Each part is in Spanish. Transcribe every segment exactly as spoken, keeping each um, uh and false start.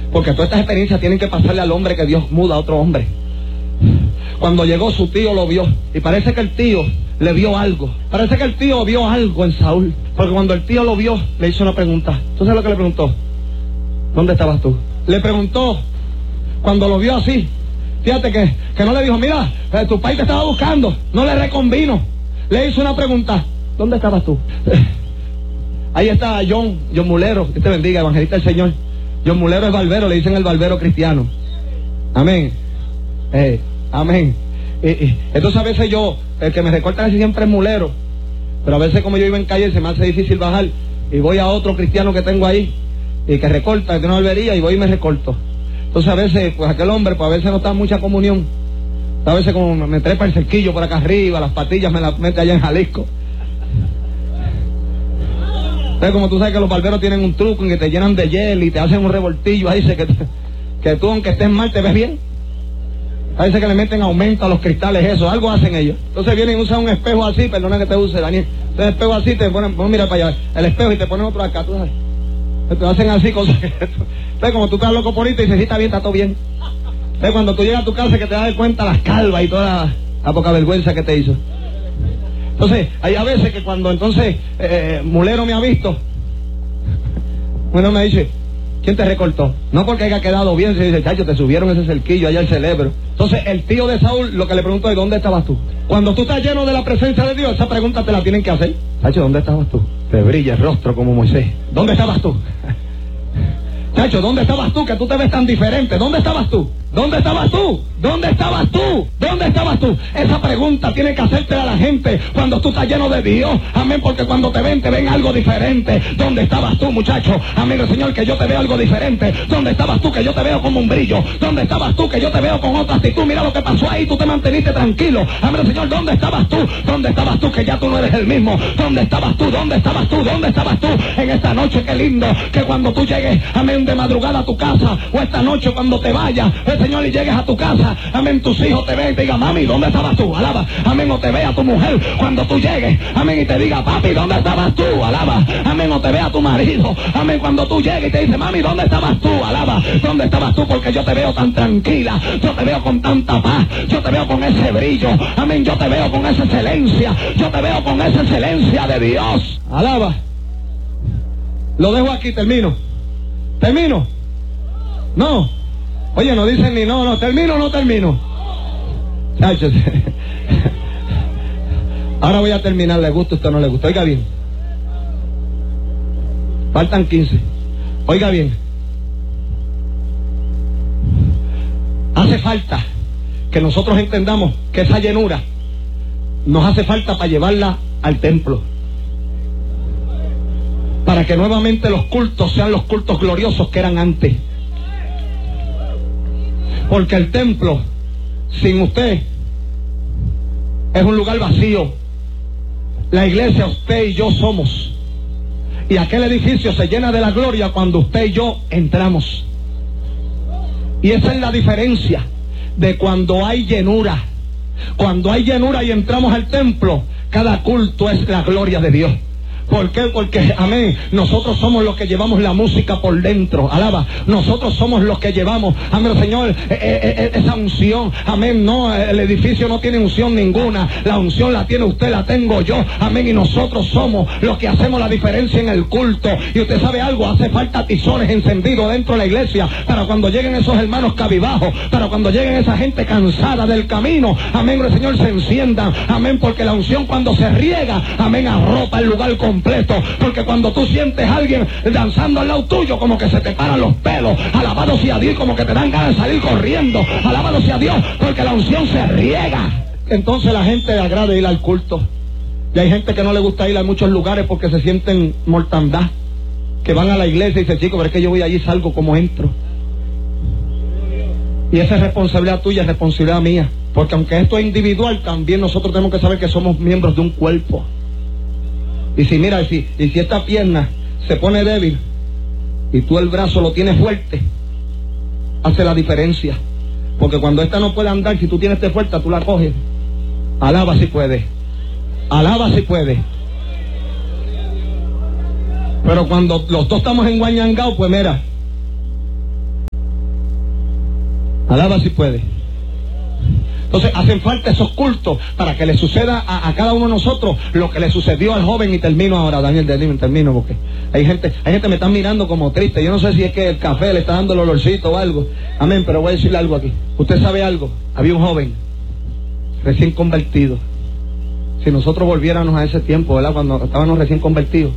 Porque todas estas experiencias tienen que pasarle al hombre que Dios muda a otro hombre. Cuando llegó su tío lo vio. Y parece que el tío le vio algo. Parece que el tío vio algo en Saúl. Porque cuando el tío lo vio, le hizo una pregunta. ¿Tú sabes lo que le preguntó? ¿Dónde estabas tú? Le preguntó, cuando lo vio así, fíjate que, que no le dijo, mira, eh, tu país te estaba buscando. No le reconvino. Le hizo una pregunta. ¿Dónde estabas tú? Ahí está John, John Mulero. Que te bendiga, evangelista del Señor. John Mulero es barbero, le dicen el barbero cristiano. Amén. Eh, amén. Y, y, entonces a veces yo, el que me recorta casi siempre es Mulero. Pero a veces como yo iba en calle se me hace difícil bajar. Y voy a otro cristiano que tengo ahí. Y que recorta, que tiene una barbería, y voy y me recorto. Entonces a veces, pues aquel hombre, pues a veces no está en mucha comunión. A veces como me trepa el cerquillo por acá arriba, las patillas me las mete allá en Jalisco. Entonces, como tú sabes que los barberos tienen un truco en que te llenan de hiel y te hacen un revoltillo, ahí dice que, que tú aunque estés mal te ves bien. A veces que le meten aumento a los cristales, eso, algo hacen ellos. Entonces vienen y usan un espejo así, perdona que te use, Daniel. Entonces espejo así, te ponen, vamos a mirar para allá, el espejo y te ponen otro acá, tú sabes. Te hacen así cosas. Entonces como tú estás loco por irte y dices, sí, está bien, está todo bien. Entonces cuando tú llegas a tu casa que te das cuenta las calvas y toda la, la poca vergüenza que te hizo. Entonces, hay a veces que cuando entonces eh, Mulero me ha visto, bueno, me dice, ¿quién te recortó? No porque haya quedado bien, se dice, chacho, te subieron ese cerquillo allá al cerebro. Entonces, el tío de Saúl lo que le preguntó es, ¿dónde estabas tú? Cuando tú estás lleno de la presencia de Dios, esa pregunta te la tienen que hacer. Chacho, ¿dónde estabas tú? Te brilla el rostro como Moisés. ¿Dónde estabas tú? Chacho, ¿dónde estabas tú? Que tú te ves tan diferente. ¿Dónde estabas tú? ¿Dónde estabas tú? ¿Dónde estabas tú? ¿Dónde estabas tú? Esa pregunta tiene que hacerte a la gente cuando tú estás lleno de Dios. Amén, porque cuando te ven, te ven algo diferente. ¿Dónde estabas tú, muchacho? Amén, Señor, que yo te veo algo diferente. ¿Dónde estabas tú? Que yo te veo como un brillo. ¿Dónde estabas tú? Que yo te veo con otra actitud. Mira lo que pasó ahí, tú te manteniste tranquilo. Amén, Señor, ¿dónde estabas tú? ¿Dónde estabas tú? Que ya tú no eres el mismo. ¿Dónde estabas tú? ¿Dónde estabas tú? ¿Dónde estabas tú? En esta noche, qué lindo, que cuando tú llegues, amén, de madrugada a tu casa, o esta noche cuando te vayas, el Señor, y llegues a tu casa, amén, tus hijos te ven y te digan, mami, ¿dónde estabas tú? Alaba, amén, o te vea tu mujer cuando tú llegues, amén, y te diga, papi, ¿dónde estabas tú? Alaba, amén, o te vea tu marido, amén, cuando tú llegues y te dice, mami, ¿dónde estabas tú? Alaba, ¿dónde estabas tú? Porque yo te veo tan tranquila, yo te veo con tanta paz, yo te veo con ese brillo, amén, yo te veo con esa excelencia, yo te veo con esa excelencia de Dios. Alaba. Lo dejo aquí, termino. ¿Termino? No. Oye, no dicen ni no, no, ¿termino o no termino? Chachos. Ahora voy a terminar, ¿le gusta o usted no le gusta? Oiga bien. Faltan quince. Oiga bien. Hace falta que nosotros entendamos que esa llenura nos hace falta para llevarla al templo. Para que nuevamente los cultos sean los cultos gloriosos que eran antes. Porque el templo, sin usted, es un lugar vacío. La iglesia, usted y yo somos. Y aquel edificio se llena de la gloria cuando usted y yo entramos. Y esa es la diferencia de cuando hay llenura. Cuando hay llenura y entramos al templo, cada culto es la gloria de Dios. ¿Por qué? Porque, amén, nosotros somos los que llevamos la música por dentro, alaba, nosotros somos los que llevamos, amén, Señor, eh, eh, esa unción, amén, no, el edificio no tiene unción ninguna, la unción la tiene usted, la tengo yo, amén, y nosotros somos los que hacemos la diferencia en el culto. Y usted sabe algo, hace falta tizones encendidos dentro de la iglesia, para cuando lleguen esos hermanos cabibajos, para cuando lleguen esa gente cansada del camino, amén, el Señor, se enciendan, amén, porque la unción cuando se riega, amén, arropa el lugar completo. Porque cuando tú sientes a alguien danzando al lado tuyo, como que se te paran los pelos, alabado sea Dios, como que te dan ganas de salir corriendo, alabado sea Dios, porque la unción se riega. Entonces la gente le agrada ir al culto. Y hay gente que no le gusta ir a muchos lugares porque se sienten mortandad, que van a la iglesia y dicen, chico, pero es que yo voy allí y salgo como entro. Y esa es responsabilidad tuya, es responsabilidad mía. Porque aunque esto es individual, también nosotros tenemos que saber que somos miembros de un cuerpo. Y si mira, y si, y si esta pierna se pone débil y tú el brazo lo tienes fuerte, hace la diferencia. Porque cuando esta no puede andar, si tú tienes esta fuerza, tú la coges. Alaba si puede. Alaba si puede. Pero cuando los dos estamos enguañangados, pues mira, Alaba si puede. Entonces hacen falta esos cultos para que le suceda a, a cada uno de nosotros lo que le sucedió al joven. Y termino ahora, Daniel, termino, termino porque hay gente, hay gente que me está mirando como triste. Yo no sé si es que el café le está dando el olorcito o algo. Amén, pero voy a decirle algo aquí. Usted sabe algo, había un joven recién convertido. Si nosotros volviéramos a ese tiempo, ¿verdad? Cuando estábamos recién convertidos,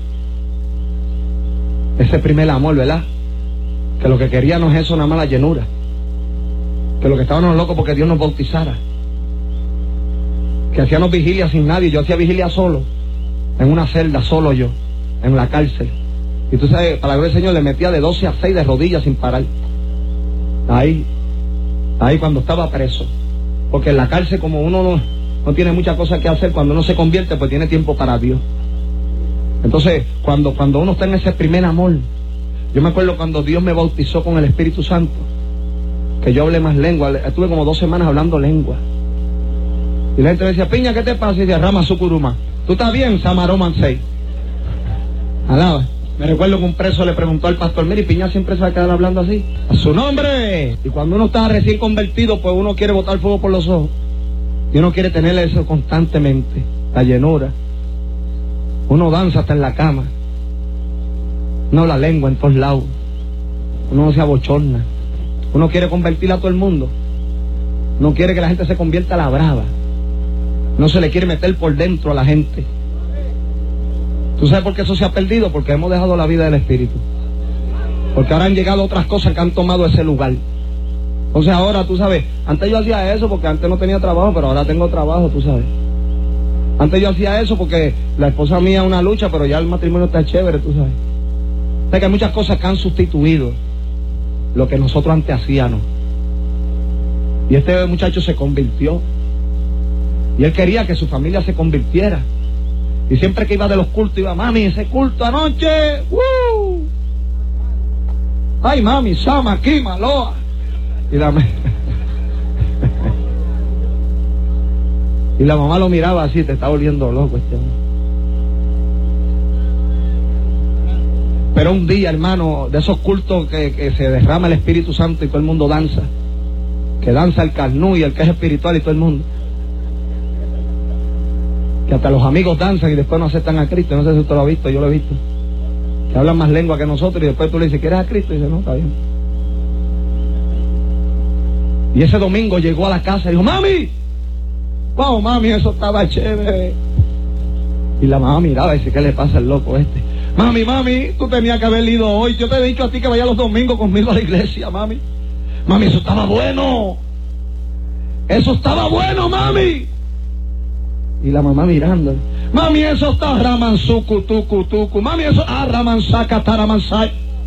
ese primer amor, ¿verdad? Que lo que queríamos es eso, nada más la llenura. Que lo que estábamos locos porque Dios nos bautizara. Que hacíamos vigilia sin nadie. Yo hacía vigilia solo, en una celda, solo yo, en la cárcel. Y tú sabes, para la gloria del Señor, le metía de doce a seis de rodillas sin parar. Ahí, ahí cuando estaba preso. Porque en la cárcel, como uno no, no tiene muchas cosas que hacer, cuando uno se convierte, pues tiene tiempo para Dios. Entonces, cuando, cuando uno está en ese primer amor, yo me acuerdo cuando Dios me bautizó con el Espíritu Santo, que yo hablé más lengua. Estuve como dos semanas hablando lengua. Y la gente me decía, Piña, ¿qué te pasa? Y decía, Rama Sukuruma. ¿Tú estás bien? Samaroman seis. Alaba. Me recuerdo que un preso le preguntó al pastor, mire, Piña siempre se va a quedar hablando así. A su nombre. Y cuando uno está recién convertido, pues uno quiere botar fuego por los ojos. Y uno quiere tener eso constantemente. La llenura. Uno danza hasta en la cama. Uno habla lengua en todos lados. Uno no se abochorna. Uno quiere convertir a todo el mundo. No quiere que la gente se convierta a la brava. No se le quiere meter por dentro a la gente. ¿Tú sabes por qué eso se ha perdido? Porque hemos dejado la vida del Espíritu. Porque ahora han llegado otras cosas que han tomado ese lugar. Entonces ahora, tú sabes, antes yo hacía eso porque antes no tenía trabajo, pero ahora tengo trabajo, tú sabes. Antes yo hacía eso porque la esposa mía es una lucha, pero ya el matrimonio está chévere, tú sabes. O sea que hay muchas cosas que han sustituido lo que nosotros antes hacíamos. Y este muchacho se convirtió. Y él quería que su familia se convirtiera. Y siempre que iba de los cultos, iba, mami, ese culto anoche, ¡uh! Ay, mami, Sama, aquí, Maloa. Y la, y la mamá lo miraba así, te está volviendo loco este hombre. Pero un día, hermano, de esos cultos que, que se derrama el Espíritu Santo y todo el mundo danza, que danza el carnú y el que es espiritual y todo el mundo, que hasta los amigos danzan y después no aceptan a Cristo. No sé si usted lo ha visto, yo lo he visto, que hablan más lengua que nosotros y después tú le dices, ¿quieres a Cristo? Y dice, no, está bien. Y ese domingo llegó a la casa y dijo, mami, wow, mami, eso estaba chévere. Y la mamá miraba y dice, ¿qué le pasa al loco este? Mami, mami, tú tenías que haber ido hoy. Yo te he dicho a ti que vaya los domingos conmigo a la iglesia, mami. Mami, eso estaba bueno. Eso estaba bueno, mami. Y la mamá mirando. Mami, eso está ramansuku, tuku, tuku. Mami, eso, ah, ramansaka, taramansay.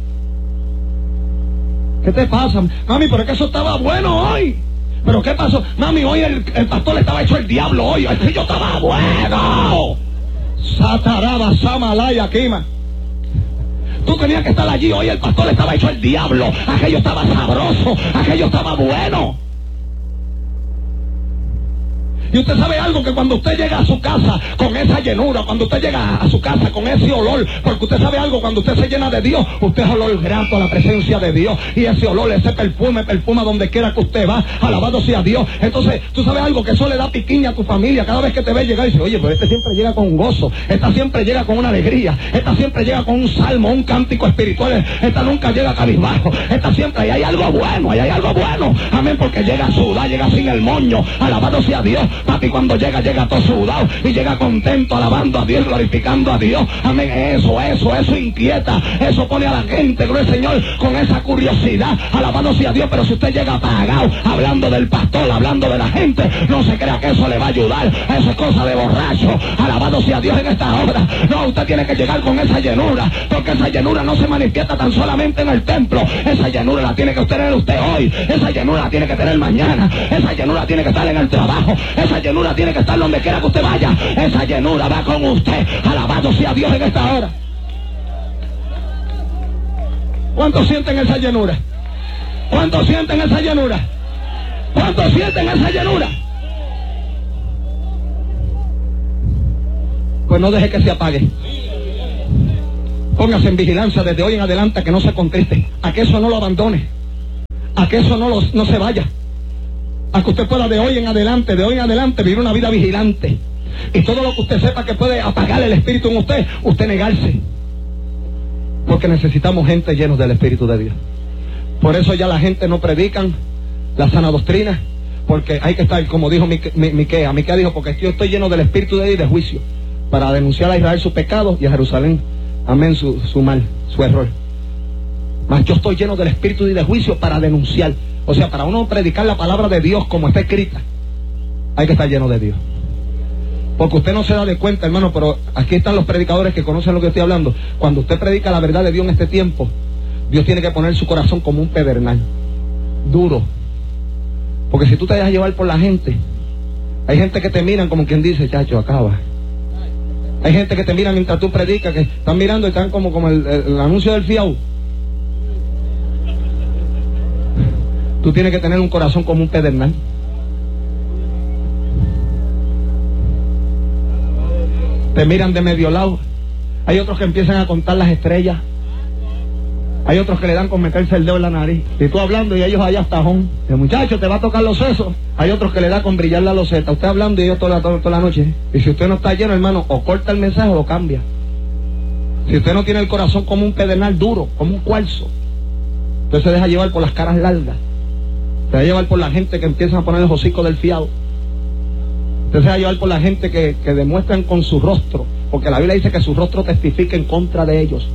¿Qué te pasa? Mami, pero es que eso estaba bueno hoy. ¿Pero qué pasó? Mami, hoy el, el pastor le estaba hecho el diablo hoy. Aquello estaba bueno. Sataraba, samalaya, quima. Tú tenías que estar allí hoy, el pastor le estaba hecho el diablo. Aquello estaba sabroso, aquello estaba bueno. Y usted sabe algo, que cuando usted llega a su casa con esa llenura, cuando usted llega a su casa con ese olor, porque usted sabe algo, cuando usted se llena de Dios, usted es olor grato a la presencia de Dios, y ese olor, ese perfume, perfuma donde quiera que usted va, alabado sea Dios. Entonces, tú sabes algo, que eso le da piquiña a tu familia. Cada vez que te ve llegar y dice, oye, pero este siempre llega con gozo, esta siempre llega con una alegría, esta siempre llega con un salmo, un cántico espiritual, esta nunca llega cabizbajo, esta siempre, ahí hay algo bueno, ahí hay algo bueno, amén, porque llega sudada, llega sin el moño, alabado sea Dios. Papi, cuando llega, llega todo sudado y llega contento, alabando a Dios, glorificando a Dios. Amén. Eso, eso, eso inquieta. Eso pone a la gente, gloria al Señor, con esa curiosidad, alabando a Dios. Pero si usted llega apagado, hablando del pastor, hablando de la gente, no se crea que eso le va a ayudar. Eso es cosa de borracho. Alabado sea Dios en esta hora. No, usted tiene que llegar con esa llenura, porque esa llenura no se manifiesta tan solamente en el templo. Esa llenura la tiene que tener usted hoy. Esa llenura la tiene que tener mañana. Esa llenura tiene que estar en el trabajo. Esa llenura tiene que estar donde quiera que usted vaya. Esa llenura va con usted. Alabado sea Dios en esta hora. ¿Cuántos sienten esa llenura? ¿Cuántos sienten esa llenura? ¿Cuántos sienten esa llenura? Pues no deje que se apague. Póngase en vigilancia desde hoy en adelante, a que no se contriste, a que eso no lo abandone, a que eso no, lo, no se vaya. a que usted pueda de hoy en adelante, de hoy en adelante vivir una vida vigilante. Y todo lo que usted sepa que puede apagar el espíritu en usted, usted negarse. Porque necesitamos gente llenos del Espíritu de Dios. Por eso ya la gente no predican la sana doctrina, porque hay que estar, como dijo Miquea. Miquea dijo, porque yo estoy lleno del Espíritu de Dios y de juicio, para denunciar a Israel sus pecados y a Jerusalén, amén, su, su mal, su error. Mas yo estoy lleno del Espíritu y de juicio para denunciar. O sea, para uno predicar la palabra de Dios como está escrita, hay que estar lleno de Dios. Porque usted no se da de cuenta, hermano, pero aquí están los predicadores que conocen lo que estoy hablando. Cuando usted predica la verdad de Dios en este tiempo, Dios tiene que poner su corazón como un pedernal, duro. Porque si tú te dejas llevar por la gente, hay gente que te miran como quien dice, chacho, acaba. Hay gente que te mira mientras tú predicas, que están mirando y están como, como el, el, el anuncio del fiao. Tú tienes que tener un corazón como un pedernal. Te miran de medio lado. Hay otros que empiezan a contar las estrellas. Hay otros que le dan con meterse el dedo en la nariz. Y tú hablando y ellos allá hasta tajón. El muchacho te va a tocar los sesos. Hay otros que le da con brillar la loseta. Usted hablando y ellos toda la, toda, toda la noche. Y si usted no está lleno, hermano, o corta el mensaje o lo cambia. Si usted no tiene el corazón como un pedernal duro, como un cuarzo, usted se deja llevar por las caras largas. Se deja llevar por la gente que empieza a poner el hocico del fiado. Usted se va a llevar por la gente que, que demuestran con su rostro, porque la Biblia dice que su rostro testifica en contra de ellos.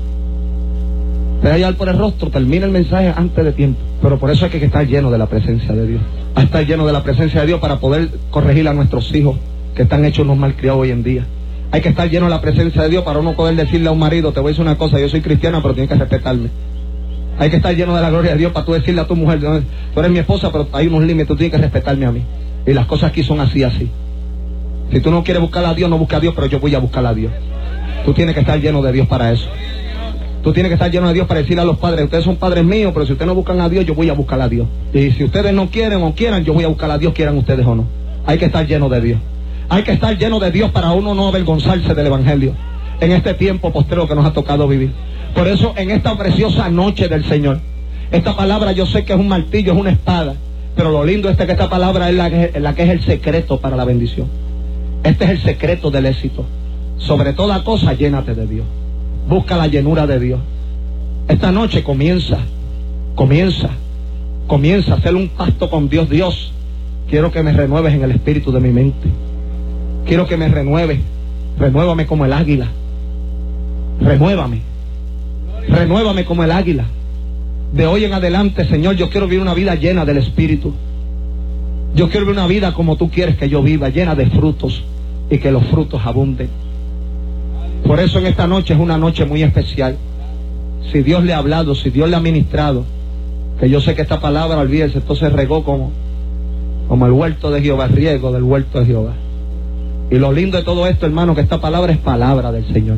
Se va a llevar por el rostro, termina el mensaje antes de tiempo. Pero por eso hay que estar lleno de la presencia de Dios. Hay que estar lleno de la presencia de Dios para poder corregir a nuestros hijos que están hechos unos malcriados hoy en día. Hay que estar lleno de la presencia de Dios para uno poder decirle a un marido, te voy a decir una cosa, yo soy cristiana, pero tienes que respetarme. Hay que estar lleno de la gloria de Dios para tú decirle a tu mujer, tú eres mi esposa, pero hay unos límites, tú tienes que respetarme a mí. Y las cosas aquí son así, así. Si tú no quieres buscar a Dios, no busca a Dios, pero yo voy a buscar a Dios. Tú tienes que estar lleno de Dios para eso. Tú tienes que estar lleno de Dios para decirle a los padres, ustedes son padres míos, pero si ustedes no buscan a Dios, yo voy a buscar a Dios. Y si ustedes no quieren o quieran, yo voy a buscar a Dios, quieran ustedes o no. Hay que estar lleno de Dios. Hay que estar lleno de Dios para uno no avergonzarse del Evangelio en este tiempo postrero que nos ha tocado vivir. Por eso, en esta preciosa noche del Señor, esta palabra yo sé que es un martillo, es una espada, pero lo lindo es que esta palabra es la que, la que es el secreto para la bendición. Este es el secreto del éxito. Sobre toda cosa, llénate de Dios. Busca la llenura de Dios. Esta noche comienza, comienza, comienza a hacer un pacto con Dios. Dios, quiero que me renueves en el espíritu de mi mente. Quiero que me renueves. Renuévame como el águila. Renuévame. Renuévame como el águila. De hoy en adelante, Señor, yo quiero vivir una vida llena del Espíritu. Yo quiero vivir una vida como tú quieres que yo viva, llena de frutos, y que los frutos abunden. Por eso en esta noche es una noche muy especial. Si Dios le ha hablado, si Dios le ha ministrado, que yo sé que esta palabra, olvídese, esto se regó como, como el huerto de Jehová, riego del huerto de Jehová. Y lo lindo de todo esto, hermano, que esta palabra es palabra del Señor.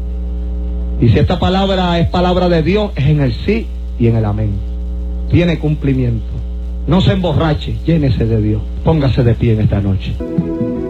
Y si esta palabra es palabra de Dios, es en el sí y en el amén. Tiene cumplimiento. No se emborrache, llénese de Dios. Póngase de pie en esta noche.